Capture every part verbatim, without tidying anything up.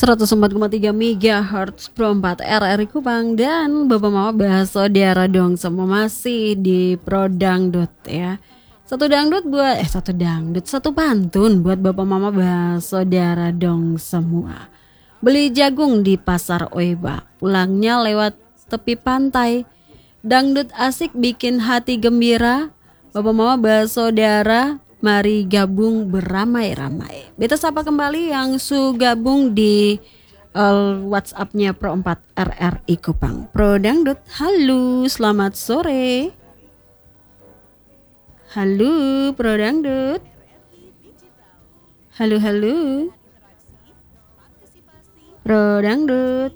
seratus empat koma tiga megahertz Pro empat R R I Kupang. Dan Bapak Mama bahas saudara dong semua masih di Pro Dangdut ya. Satu dangdut buat eh satu dangdut satu pantun buat Bapak Mama bahas saudara dong semua. Beli jagung di pasar Oeba, pulangnya lewat tepi pantai. Dangdut asik bikin hati gembira. Bapak Mama bahas saudara, mari gabung beramai-ramai. Beta sapa kembali yang su gabung di uh, WhatsApp-nya Pro empat R R I Kupang. Pro Dangdut, halo, selamat sore. Halo, Pro Dangdut. Halo, halo. Pro Dangdut.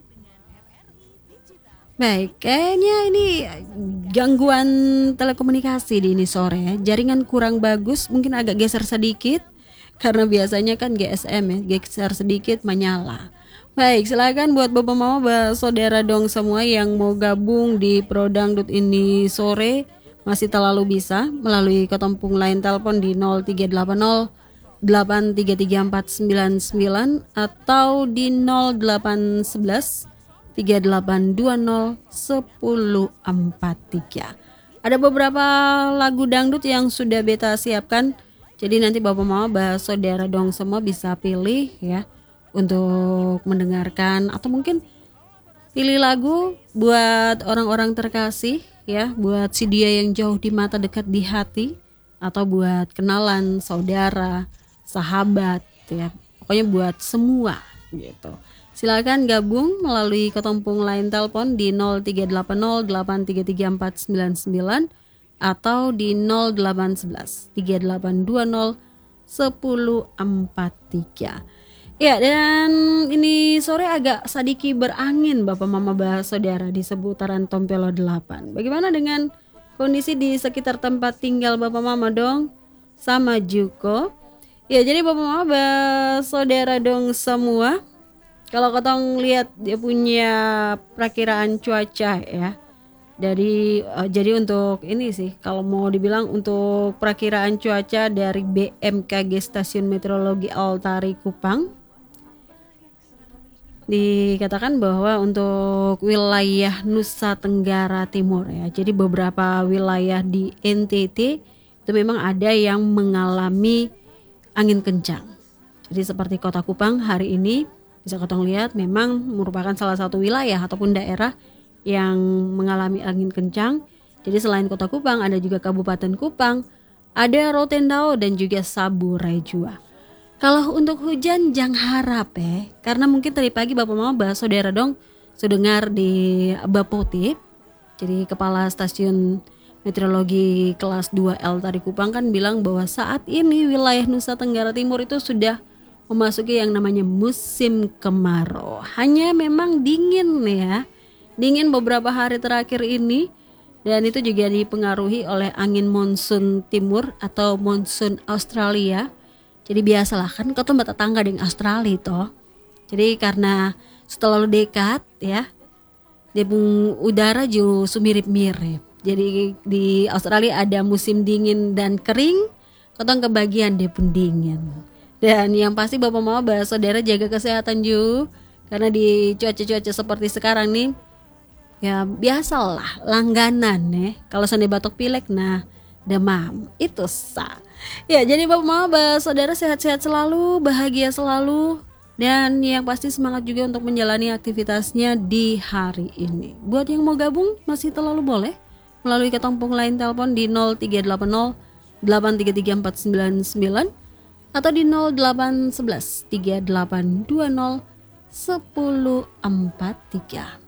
Baik, kayaknya ini gangguan telekomunikasi di ini sore ya. Jaringan kurang bagus, mungkin agak geser sedikit. Karena biasanya kan G S M ya, geser sedikit menyala. Baik, silakan buat Bapak Mama, saudara dong semua yang mau gabung di Pro Dangdut ini sore. Masih terlalu bisa melalui ketempung line telepon di nol tiga delapan nol delapan tiga tiga empat sembilan sembilan atau di nol delapan satu satu tiga delapan dua nol satu nol empat tiga. Ada beberapa lagu dangdut yang sudah beta siapkan. Jadi nanti Bapak Mama bahas saudara dong semua bisa pilih ya untuk mendengarkan, atau mungkin pilih lagu buat orang-orang terkasih ya, buat si dia yang jauh di mata dekat di hati, atau buat kenalan, saudara, sahabat ya. Pokoknya buat semua gitu. Silakan gabung melalui ketempung line telepon di nol tiga delapan nol delapan tiga tiga empat sembilan sembilan atau di nol delapan satu satu tiga delapan dua nol satu nol empat tiga. Ya, dan ini sore agak sadiki berangin Bapak Mama bahas saudara di seputaran Tompelo delapan. Bagaimana dengan kondisi di sekitar tempat tinggal Bapak Mama dong? Sama Juko. Ya, jadi Bapak Mama bahas saudara dong semua. Kalau kotong lihat dia punya perakiraan cuaca ya. Dari uh, jadi untuk ini sih, kalau mau dibilang untuk perakiraan cuaca dari B M K G Stasiun Meteorologi Altari Kupang, dikatakan bahwa untuk wilayah Nusa Tenggara Timur ya. Jadi beberapa wilayah di N T T itu memang ada yang mengalami angin kencang. Jadi seperti Kota Kupang hari ini bisa kotong lihat memang merupakan salah satu wilayah ataupun daerah yang mengalami angin kencang. Jadi selain Kota Kupang ada juga Kabupaten Kupang, ada Rotendao dan juga Saburai Jua. Kalau untuk hujan jangan harap ya, karena mungkin tadi pagi Bapak Mama bahas saudara dong sudah dengar di Bapotip. Jadi Kepala Stasiun Meteorologi kelas dua L Tari Kupang kan bilang bahwa saat ini wilayah Nusa Tenggara Timur itu sudah memasuki yang namanya musim kemarau. Hanya memang dingin ya. Dingin beberapa hari terakhir ini, dan itu juga dipengaruhi oleh angin monsun timur atau monsun Australia. Jadi biasalah kan kau tuh tetangga dengan Australia toh. Jadi karena setelah dekat ya, dia pun udara juga mirip-mirip. Jadi di Australia ada musim dingin dan kering, kau tuh kebagian dia pun dingin. Dan yang pasti Bapak Mama bahas saudara jaga kesehatan juga, karena di cuaca-cuaca seperti sekarang nih ya biasalah langganan ya. Kalau sandi batuk pilek nah demam itu sah. Ya, jadi Bapak Mama bahas saudara sehat-sehat selalu, bahagia selalu, dan yang pasti semangat juga untuk menjalani aktivitasnya di hari ini. Buat yang mau gabung masih terlalu boleh melalui ketempung line telepon di nol tiga delapan nol delapan tiga tiga empat sembilan sembilan atau di nol delapan satu satu tiga delapan dua nol satu nol empat tiga.